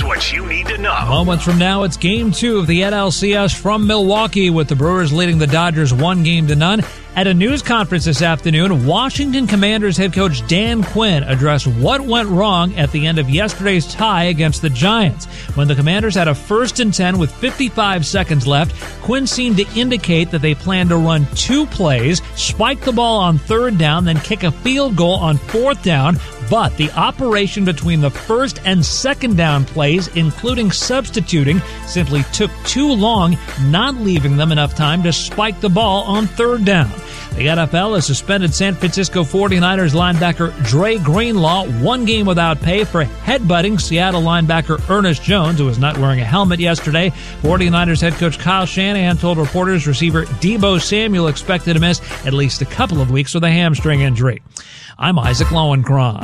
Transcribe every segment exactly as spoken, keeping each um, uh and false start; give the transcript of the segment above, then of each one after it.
Here's what you need to know. Moments from now, it's game two of the N L C S from Milwaukee, with the Brewers leading the Dodgers one game to none. At a news conference this afternoon, Washington Commanders head coach Dan Quinn addressed what went wrong at the end of yesterday's tie against the Giants. When the Commanders had a first and ten with fifty-five seconds left, Quinn seemed to indicate that they planned to run two plays, spike the ball on third down, then kick a field goal on fourth down. But the operation between the first and second down plays, including substituting, simply took too long, not leaving them enough time to spike the ball on third down. The N F L has suspended San Francisco forty-niners linebacker Dre Greenlaw one game without pay for headbutting Seattle linebacker Ernest Jones, who was not wearing a helmet yesterday. forty-niners head coach Kyle Shanahan told reporters receiver Deebo Samuel expected to miss at least a couple of weeks with a hamstring injury. I'm Isaac Lowenkron.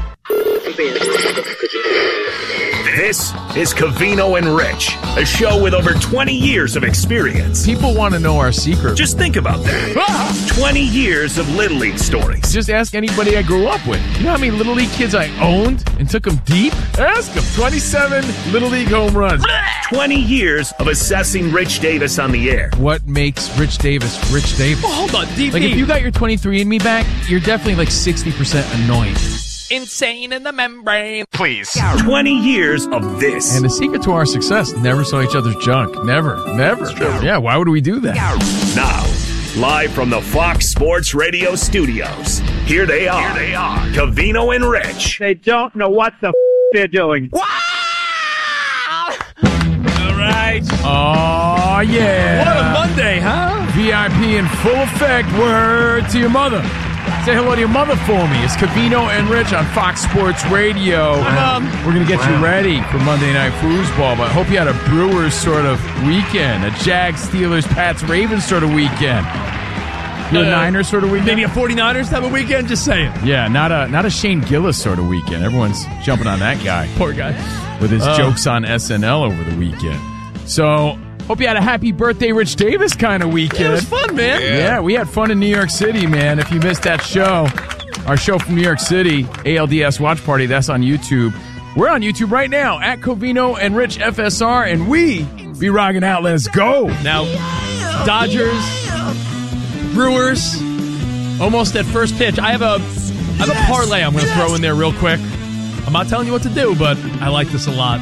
This is Covino and Rich, a show with over twenty years of experience. People want to know our secret. Just think about that. twenty years of Little League stories. Just ask anybody I grew up with. You know how many Little League kids I owned and took them deep? Ask them. twenty-seven Little League home runs. twenty years of assessing Rich Davis on the air. What makes Rich Davis Rich Davis? Oh, hold on, D P. Like, if you got your twenty-three and me back, you're definitely like sixty percent annoying. Insane in the membrane. Please. twenty years of this. And the secret to our success, never saw each other's junk. Never. Never. Yeah, why would we do that? Now, live from the Fox Sports Radio studios, here they are. Here they are. Covino and Rich. They don't know what the f*** they're doing. Wow! All right. Oh, yeah. What a Monday, huh? V I P in full effect. Word to your mother. Say hello to your mother for me. It's Covino and Rich on Fox Sports Radio. Um, We're going to get you ready for Monday Night Foosball, but I hope you had a Brewers sort of weekend, a Jags, Steelers, Pats, Ravens sort of weekend. You're Uh, a Niners sort of weekend? Maybe a forty-niners type of weekend, just saying. Yeah, not a not a Shane Gillis sort of weekend. Everyone's jumping on that guy. Poor guy. With his Uh. jokes on S N L over the weekend. So, hope you had a happy birthday, Rich Davis kind of weekend. It was fun, man. Yeah, we had fun in New York City, man. If you missed that show, our show from New York City, A L D S Watch Party, that's on YouTube. We're on YouTube right now, at Covino and Rich F S R, and we be rocking out. Let's go. Now, Dodgers, Brewers, almost at first pitch. I have a, I have a parlay I'm going to throw in there real quick. I'm not telling you what to do, but I like this a lot.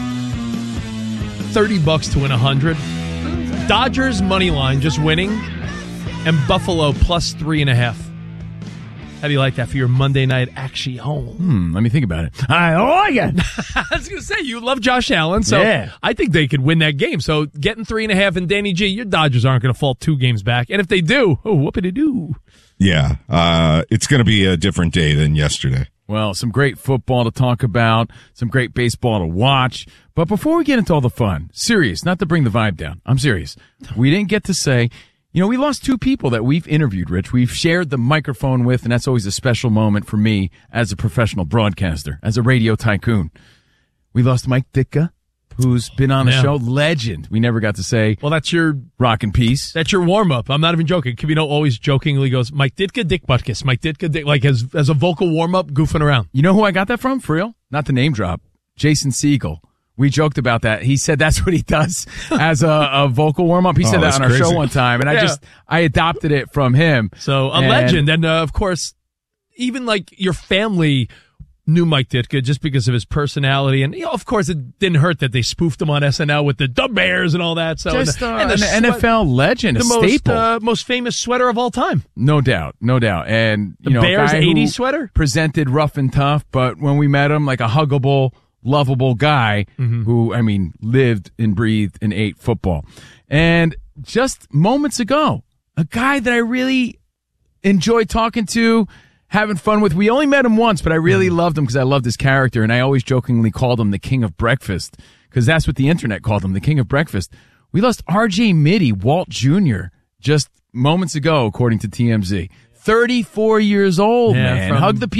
thirty bucks to win one hundred. Dodgers money line just winning, and Buffalo plus three and a half. How do you like that for your Monday night action home? Hmm, let me think about it. I like it. I was going to say, you love Josh Allen, so Yeah. I think they could win that game. So getting three and a half and Danny G, your Dodgers aren't going to fall two games back. And if they do, oh, whoopity-doo. Yeah, uh, it's going to be a different day than yesterday. Well, some great football to talk about, some great baseball to watch. But before we get into all the fun, serious, not to bring the vibe down, I'm serious. We didn't get to say, you know, we lost two people that we've interviewed, Rich. We've shared the microphone with, and that's always a special moment for me as a professional broadcaster, as a radio tycoon. We lost Mike Ditka, who's been on the Yeah. show, legend. We never got to say Well, that's your rock and peace. that's your warm-up. I'm not even joking. Kavino always jokingly goes, Mike Ditka, Dick Butkus. Mike Ditka, Dick, like as, as a vocal warm-up, goofing around. You know who I got that from, for real? Not the name drop. Jason Segel. We joked about that. He said that's what he does as a, a vocal warm-up. He Oh, said that that's on our crazy. show one time, and I Yeah. just, I adopted it from him. So a And- legend. And, uh, of course, even like your family knew Mike Ditka just because of his personality. And, you know, of course, it didn't hurt that they spoofed him on S N L with the Dub Bears and all that. So Just uh, and the an sweat- N F L legend, a the most, staple. uh, most famous sweater of all time. No doubt, no doubt. And, The you know, a Bears guy who eighties sweater? presented rough and tough, but when we met him, like a huggable, lovable guy Mm-hmm. who, I mean, lived and breathed and ate football. And just moments ago, a guy that I really enjoyed talking to, having fun with. We only met him once, but I really loved him because I loved his character, and I always jokingly called him the King of Breakfast because that's what the internet called him, the King of Breakfast. We lost R J Mitty, Walt Junior, just moments ago, according to T M Z. thirty-four years old, Yeah, man. from- Hug the people.